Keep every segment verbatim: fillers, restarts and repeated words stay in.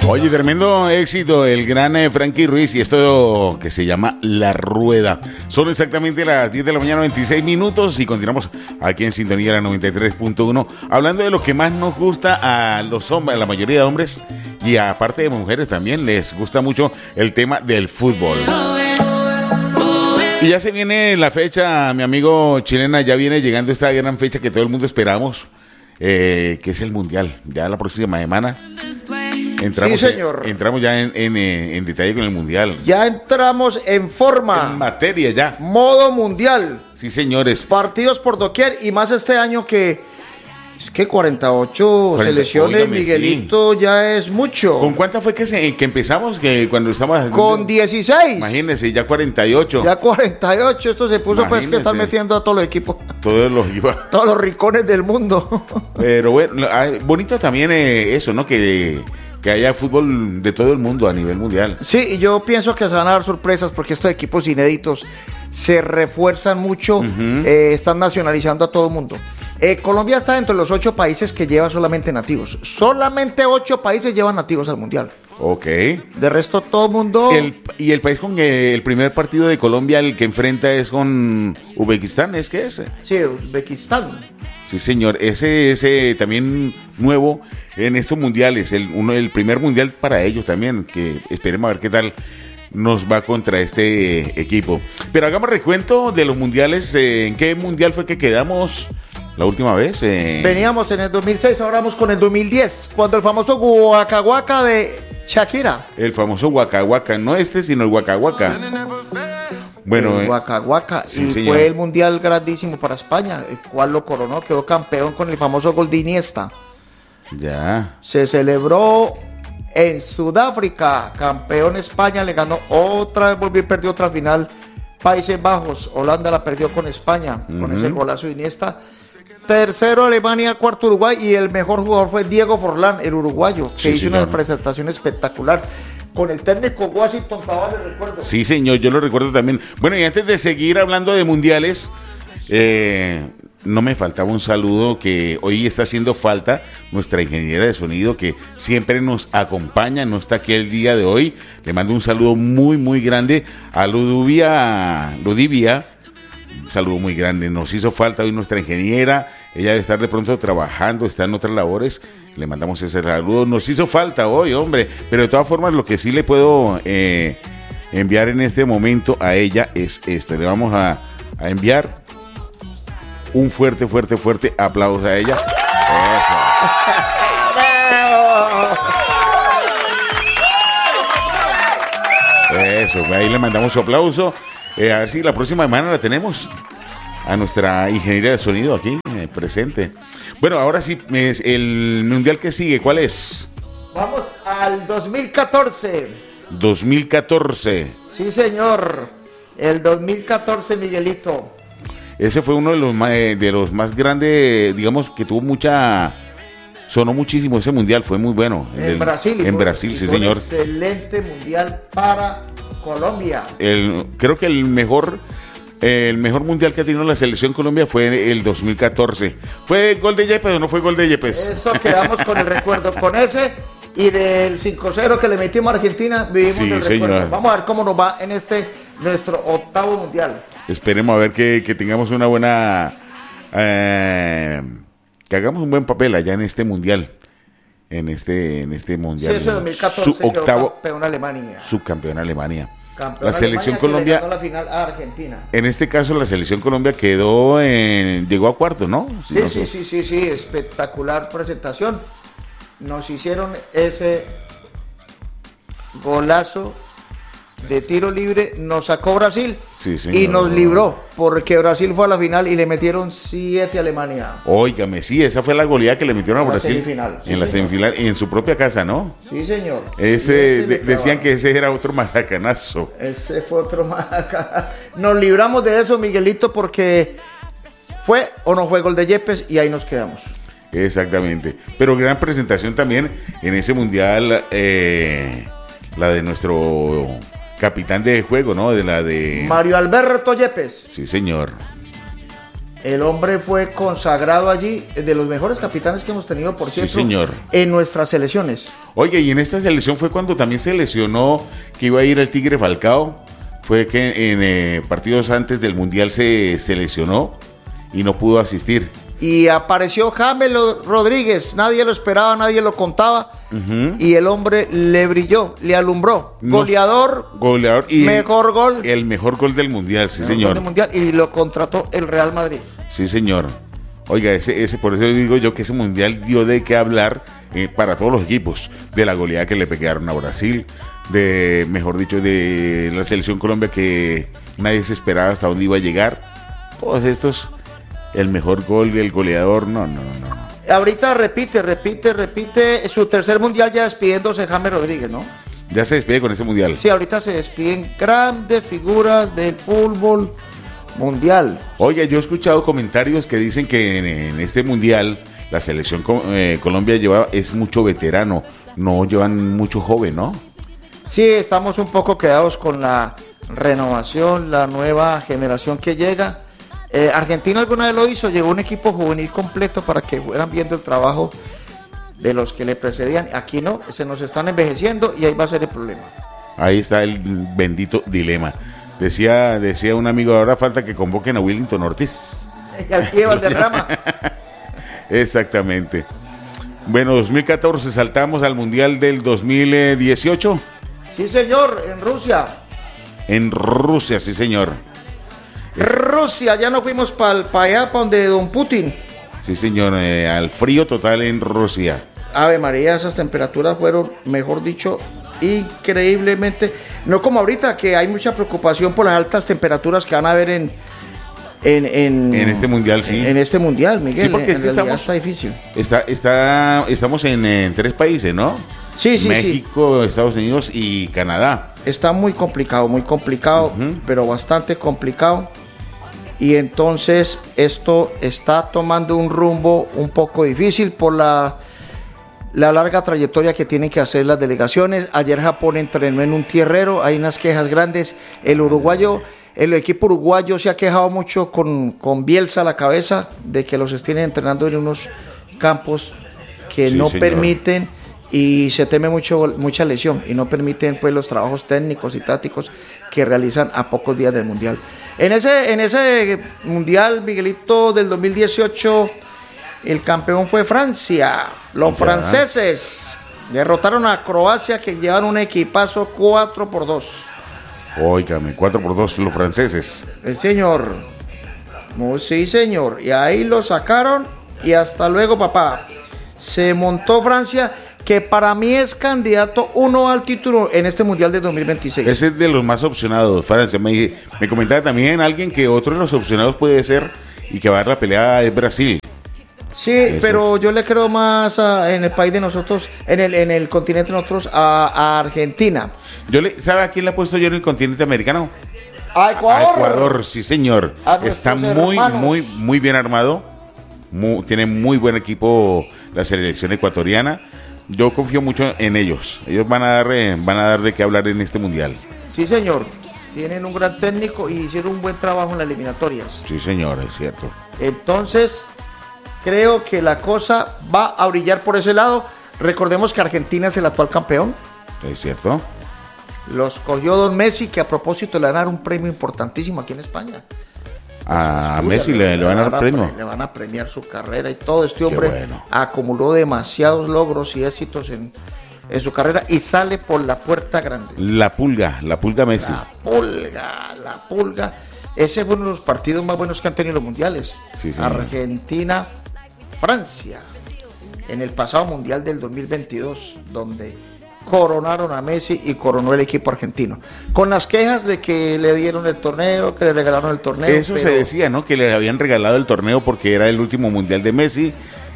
Oye, tremendo éxito, el gran eh, Frankie Ruiz y esto que se llama La Rueda. Son exactamente las diez de la mañana, veintiséis minutos y continuamos aquí en sintonía de la noventa y tres punto uno, hablando de lo que más nos gusta a los hombres, a la mayoría de hombres y aparte de mujeres también les gusta mucho el tema del fútbol. Y ya se viene la fecha, mi amigo Chilena, ya viene llegando esta gran fecha que todo el mundo esperamos, eh, que es el Mundial, ya la próxima semana. Entramos, sí, señor. En, entramos ya en, en, en detalle con el Mundial. Ya entramos en forma. En materia ya. Modo Mundial. Sí, señores. Partidos por doquier y más este año que... Es que cuarenta y ocho cuarenta, selecciones, óigame, Miguelito, sí. Ya es mucho. ¿Con cuántas fue que, se, que empezamos? Que cuando estábamos Con dieciséis. Imagínense, ya cuarenta y ocho. Ya cuarenta y ocho. Esto se puso Imagínense. Pues que están metiendo a todos los equipos. Todos los iba. Todos los rincones del mundo. Pero bueno, bonito también eh, eso, ¿no? Que... que haya fútbol de todo el mundo a nivel mundial. Sí, y yo pienso que se van a dar sorpresas porque estos equipos inéditos se refuerzan mucho, uh-huh. eh, están nacionalizando a todo el mundo. Eh, Colombia está dentro de los ocho países que lleva solamente nativos. Solamente ocho países llevan nativos al mundial. Ok. De resto todo el mundo... El, y el país con eh, el primer partido de Colombia, el que enfrenta es con Uzbekistán, ¿es que es? Sí, Uzbekistán. Sí, señor, ese ese también nuevo en estos mundiales, el uno el primer mundial para ellos también, que esperemos a ver qué tal nos va contra este eh, equipo. Pero hagamos recuento de los mundiales, eh, ¿en qué mundial fue que quedamos la última vez? Eh... Veníamos en el dos mil seis, ahora vamos con el dos mil diez, cuando el famoso Waka Waka de Shakira. El famoso Waka Waka, no este, sino el Waka Waka. Bueno, el Waka Waka, sí, y señor. Fue el mundial grandísimo para España, el cual lo coronó, quedó campeón con el famoso gol de Iniesta. Ya. Se celebró en Sudáfrica, campeón España, le ganó otra vez, volvió y perdió otra final. Países Bajos, Holanda la perdió con España, uh-huh. con ese golazo de Iniesta. Tercero Alemania, cuarto Uruguay, y el mejor jugador fue Diego Forlán, el uruguayo, que sí, hizo señor. Una presentación espectacular. Con el técnico Washington Tavares, recuerdo. Sí, señor, yo lo recuerdo también. Bueno, y antes de seguir hablando de mundiales, eh, no me faltaba un saludo que hoy está haciendo falta, nuestra ingeniera de sonido que siempre nos acompaña, no está aquí el día de hoy. Le mando un saludo muy, muy grande a Ludivia, Ludivia. Un saludo muy grande, nos hizo falta hoy nuestra ingeniera, ella debe estar de pronto trabajando, está en otras labores, le mandamos ese saludo, nos hizo falta hoy, hombre, pero de todas formas lo que sí le puedo eh, enviar en este momento a ella es esto, le vamos a, a enviar un fuerte, fuerte, fuerte aplauso a ella. Eso. Eso, ahí le mandamos su aplauso. Eh, a ver si la próxima semana la tenemos a nuestra ingeniera de sonido aquí eh, presente. Bueno, ahora sí, es el mundial que sigue, ¿cuál es? Vamos al dos mil catorce. dos mil catorce. Sí, señor. El dos mil catorce, Miguelito. Ese fue uno de los más, de los más grandes, digamos, que tuvo mucha... Sonó muchísimo ese mundial, fue muy bueno. En del, Brasil. En fue, Brasil, sí, señor. Excelente mundial para Colombia. El, creo que el mejor el mejor mundial que ha tenido la selección Colombia fue el dos mil catorce. ¿Fue gol de Yepes o no fue gol de Yepes? Eso quedamos con el recuerdo. Con ese y del cinco cero que le metimos a Argentina, vivimos sí, del recuerdo. Señor. Vamos a ver cómo nos va en este, nuestro octavo mundial. Esperemos a ver que, que tengamos una buena... Eh, que hagamos un buen papel allá en este mundial. En este, en este mundial. Sí, ese dos mil catorce su octavo campeón Alemania. Subcampeón Alemania. Campeón la selección Alemania Colombia. Que le ganó la final a Argentina. En este caso, la selección Colombia quedó en. Llegó a cuarto, ¿no? Sí, no sí, sí, sí, sí. Espectacular presentación. Nos hicieron ese golazo de tiro libre, nos sacó Brasil sí, y nos libró, porque Brasil fue a la final y le metieron siete a Alemania. Óigame, sí, esa fue la goleada que le metieron a Brasil semifinal, sí, en la señor. semifinal y en su propia casa, ¿no? Sí, señor. Ese de, decían que ese era otro maracanazo. Ese fue otro maracanazo. Nos libramos de eso, Miguelito, porque fue o no fue gol de Yepes y ahí nos quedamos. Exactamente. Pero gran presentación también en ese mundial, eh, la de nuestro capitán de juego, ¿no? De la de... Mario Alberto Yepes. Sí, señor. El hombre fue consagrado allí, de los mejores capitanes que hemos tenido, por cierto, sí, señor, en nuestras selecciones. Oye, y en esta selección fue cuando también se lesionó, que iba a ir el Tigre Falcao. Fue que en eh, partidos antes del Mundial se, se lesionó y no pudo asistir. Y apareció James Rodríguez, nadie lo esperaba, nadie lo contaba, uh-huh. y el hombre le brilló, le alumbró. Nos, goleador, goleador y mejor gol. El mejor gol del Mundial, sí, señor. Gol del mundial, y lo contrató el Real Madrid. Sí, señor. Oiga, ese, ese, por eso digo yo que ese Mundial dio de qué hablar eh, para todos los equipos, de la goleada que le pegaron a Brasil, de, mejor dicho, de la selección Colombia que nadie se esperaba hasta dónde iba a llegar. Todos estos... El mejor gol y el goleador, no, no, no, no. Ahorita repite, repite, repite su tercer mundial ya despidiéndose James Rodríguez, ¿no? Ya se despide con ese mundial. Sí, ahorita se despiden grandes figuras del fútbol mundial. Oye, yo he escuchado comentarios que dicen que en, en este mundial la selección eh, Colombia lleva, es mucho veterano, no llevan mucho joven, ¿no? Sí, estamos un poco quedados con la renovación, la nueva generación que llega. Eh, Argentina alguna vez lo hizo, llegó un equipo juvenil completo para que fueran viendo el trabajo de los que le precedían. Aquí no, se nos están envejeciendo y ahí va a ser el problema. Ahí está el bendito dilema. Decía, decía un amigo, ahora falta que convoquen a Willington Ortiz. Y al pie Valderrama. Exactamente. Bueno, dos mil catorce saltamos al Mundial del dos mil dieciocho. Sí, señor, en Rusia. En Rusia, sí, señor. Rusia, ya nos fuimos para pa allá, para donde don Putin. Sí, señor, eh, al frío total en Rusia. Ave María, esas temperaturas fueron, mejor dicho, increíblemente, no como ahorita, que hay mucha preocupación por las altas temperaturas que van a haber en en, en, en este mundial, sí. En, en este mundial, Miguel. Sí, porque en es que estamos, está difícil. Está, está, estamos en, en tres países, ¿no? Sí, sí, México, sí. Estados Unidos y Canadá. Está muy complicado, muy complicado, uh-huh. pero bastante complicado. Y entonces esto está tomando un rumbo un poco difícil por la, la larga trayectoria que tienen que hacer las delegaciones. Ayer Japón entrenó en un tierrero, hay unas quejas grandes. El uruguayo, el equipo uruguayo se ha quejado mucho con, con Bielsa a la cabeza de que los estén entrenando en unos campos que sí, no señor. permiten, y se teme mucho mucha lesión y no permiten pues los trabajos técnicos y tácticos que realizan a pocos días del mundial. En ese en ese mundial, Miguelito, del dos mil dieciocho, el campeón fue Francia. Los ya. franceses derrotaron a Croacia, que llevan un equipazo cuatro por dos. Óigame, cuatro por dos los franceses. El señor. Sí, señor. Y ahí lo sacaron y hasta luego, papá. Se montó Francia, que para mí es candidato uno al título en este Mundial de dos mil veintiséis. Ese es de los más opcionados, Francia. Me, me comentaba también alguien que otro de los opcionados puede ser, y que va a dar la pelea, es Brasil. Sí, eso. Pero yo le creo más a, en el país de nosotros, en el, en el continente de nosotros, a, a Argentina. Yo le, ¿sabe a quién le he puesto yo en el continente americano? A Ecuador. A Ecuador, sí, señor. Está muy, hermanos. muy, muy bien armado. Muy, tiene muy buen equipo la selección ecuatoriana. Yo confío mucho en ellos. Ellos van a dar, eh, van a dar de qué hablar en este mundial. Sí, señor. Tienen un gran técnico y hicieron un buen trabajo en las eliminatorias. Sí, señor, es cierto. Entonces, creo que la cosa va a brillar por ese lado. Recordemos que Argentina es el actual campeón. Es cierto. Los cogió don Messi, que a propósito le van a dar un premio importantísimo aquí en España. A Estudia, Messi le, le van a dar premio. Le van a premiar su carrera y todo. Este hombre bueno. acumuló demasiados logros y éxitos en, en su carrera y sale por la puerta grande. La pulga, la pulga Messi. La pulga, la pulga. Ese fue uno de los partidos más buenos que han tenido los mundiales. Sí, Argentina, Francia, en el pasado mundial del dos mil veintidós, donde coronaron a Messi y coronó el equipo argentino, con las quejas de que le dieron el torneo, que le regalaron el torneo. Eso pero... se decía, ¿no? Que le habían regalado el torneo porque era el último mundial de Messi,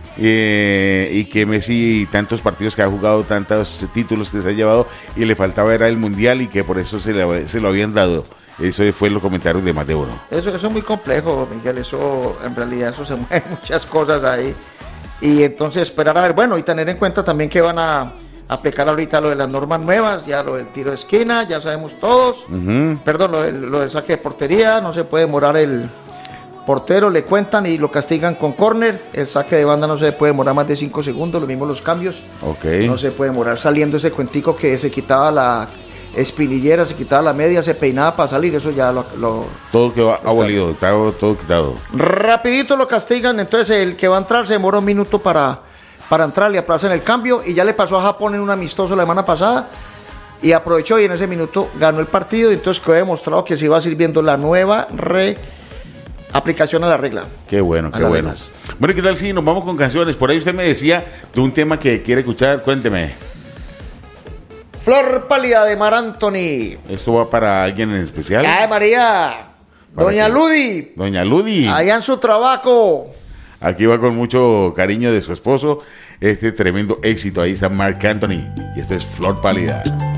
eh, y que Messi, tantos partidos que ha jugado, tantos títulos que se ha llevado, y le faltaba era el mundial, y que por eso se, le, se lo habían dado. Eso fue los comentarios de Mateo, ¿no? Eso, eso es muy complejo, Miguel. Eso, en realidad, eso se mueven muchas cosas ahí. Y entonces esperar a ver, bueno, y tener en cuenta también que van a aplicar ahorita lo de las normas nuevas, ya lo del tiro de esquina, ya sabemos todos. Uh-huh. Perdón, lo, de, lo del saque de portería, no se puede demorar el, portero le cuentan y lo castigan con córner. El saque de banda no se puede demorar más de cinco segundos, lo mismo los cambios. Okay. No se puede demorar saliendo ese cuentico que se quitaba la espinillera, se quitaba la media, se peinaba para salir, eso ya lo... lo todo quedó abolido, está todo quitado. Rapidito lo castigan, entonces el que va a entrar se demora un minuto para, para entrar, le aplazan el cambio y ya le pasó a Japón en un amistoso la semana pasada y aprovechó y en ese minuto ganó el partido y entonces quedó demostrado que se iba sirviendo la nueva re... aplicación a la regla. Qué bueno, qué bueno. Reglas. Bueno, ¿qué tal si nos vamos con canciones? Por ahí usted me decía de un tema que quiere escuchar, cuénteme. Flor Pálida de Mar Anthony. ¿Esto va para alguien en especial? ¡Ay, María! Doña Ludi. Doña Ludi. Allá en su trabajo. Aquí va con mucho cariño de su esposo. Este tremendo éxito. Ahí está Marc Anthony. Y esto es Flor Pálida.